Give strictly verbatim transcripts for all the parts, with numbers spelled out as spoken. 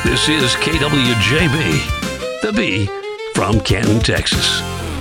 This is K W J B, the B from Canton, Texas.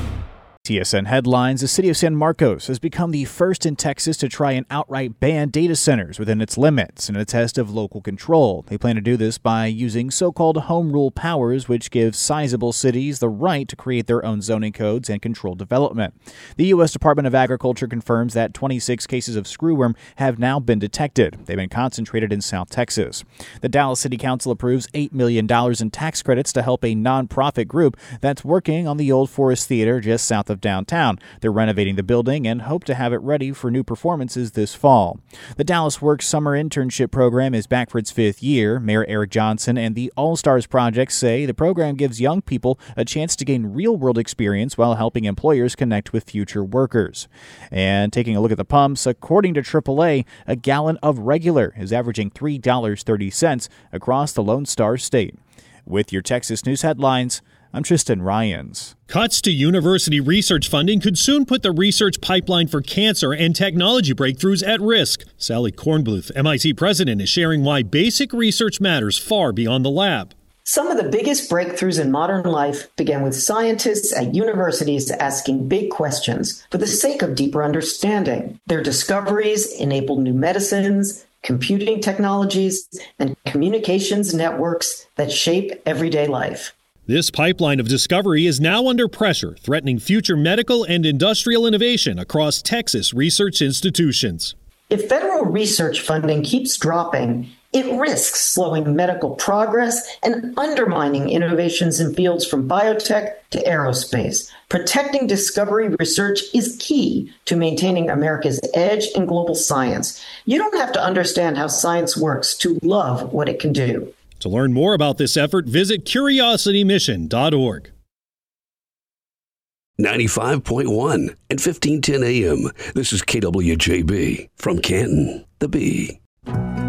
T S N headlines: the city of San Marcos has become the first in Texas to try and outright ban data centers within its limits in a test of local control. They plan to do this by using so-called home rule powers, which give sizable cities the right to create their own zoning codes and control development. The U S Department of Agriculture confirms that twenty-six cases of screwworm have now been detected. They've been concentrated in South Texas. The Dallas City Council approves eight million dollars in tax credits to help a nonprofit group that's working on the Old Forest Theater just south of downtown. They're renovating the building and hope to have it ready for new performances this fall. The Dallas Works Summer Internship Program is back for its fifth year. Mayor Eric Johnson and the All Stars Project say the program gives young people a chance to gain real-world experience while helping employers connect with future workers. And taking a look at the pumps, according to triple A, a gallon of regular is averaging three dollars and thirty cents across the Lone Star State. With your Texas News headlines, I'm Tristan Ryans. Cuts to university research funding could soon put the research pipeline for cancer and technology breakthroughs at risk. Sally Kornbluth, M I T president, is sharing why basic research matters far beyond the lab. Some of the biggest breakthroughs in modern life began with scientists at universities asking big questions for the sake of deeper understanding. Their discoveries enabled new medicines, computing technologies, and communications networks that shape everyday life. This pipeline of discovery is now under pressure, threatening future medical and industrial innovation across Texas research institutions. If federal research funding keeps dropping, it risks slowing medical progress and undermining innovations in fields from biotech to aerospace. Protecting discovery research is key to maintaining America's edge in global science. You don't have to understand how science works to love what it can do. To learn more about this effort, visit curiosity mission dot org. ninety-five point one and fifteen ten A M. This is K W J B from Canton, the B.